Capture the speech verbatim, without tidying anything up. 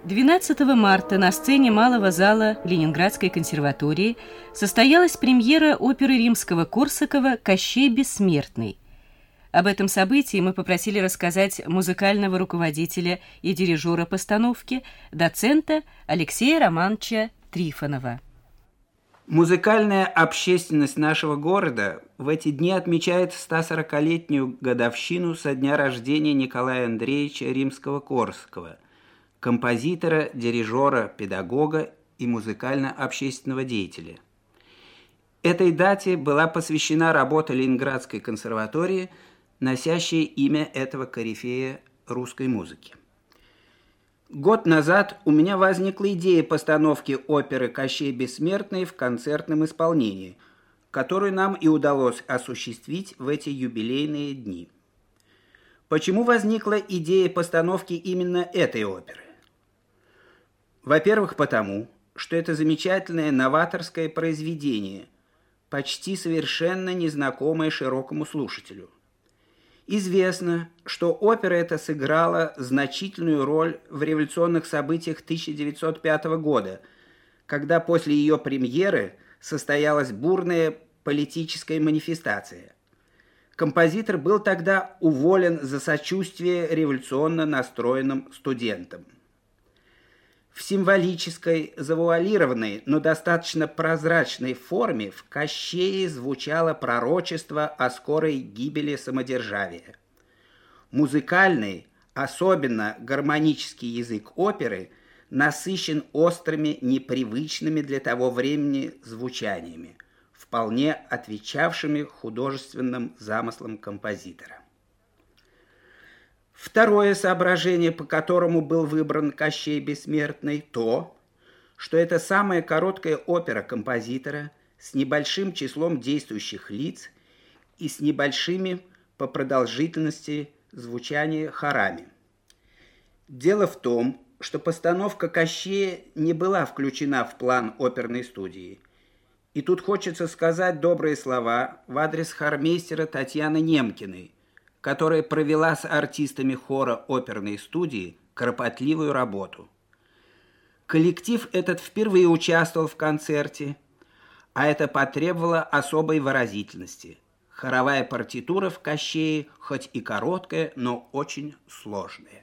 двенадцатого марта на сцене Малого зала Ленинградской консерватории состоялась премьера оперы Римского-Корсакова «Кощей Бессмертный». Об этом событии мы попросили рассказать музыкального руководителя и дирижера постановки, доцента Алексея Романовича Трифонова. Музыкальная общественность нашего города в эти дни отмечает стосорокалетнюю годовщину со дня рождения Николая Андреевича Римского-Корсакова, композитора, дирижера, педагога и музыкально-общественного деятеля. Этой дате была посвящена работа Ленинградской консерватории, носящая имя этого корифея русской музыки. Год назад у меня возникла идея постановки оперы «Кощей Бессмертный» в концертном исполнении, которую нам и удалось осуществить в эти юбилейные дни. Почему возникла идея постановки именно этой оперы? Во-первых, потому, что это замечательное новаторское произведение, почти совершенно незнакомое широкому слушателю. Известно, что опера эта сыграла значительную роль в революционных событиях тысяча девятьсот пятого года, когда после ее премьеры состоялась бурная политическая манифестация. Композитор был тогда уволен за сочувствие революционно настроенным студентам. В символической, завуалированной, но достаточно прозрачной форме в «Кощее» звучало пророчество о скорой гибели самодержавия. Музыкальный, особенно гармонический язык оперы насыщен острыми, непривычными для того времени звучаниями, вполне отвечавшими художественным замыслам композитора. Второе соображение, по которому был выбран «Кощей Бессмертный», то, что это самая короткая опера композитора с небольшим числом действующих лиц и с небольшими по продолжительности звучания хорами. Дело в том, что постановка «Кощея» не была включена в план оперной студии. И тут хочется сказать добрые слова в адрес хормейстера Татьяны Немкиной, которая провела с артистами хора оперной студии кропотливую работу. Коллектив этот впервые участвовал в концерте, а это потребовало особой выразительности. Хоровая партитура в «Кощее» хоть и короткая, но очень сложная.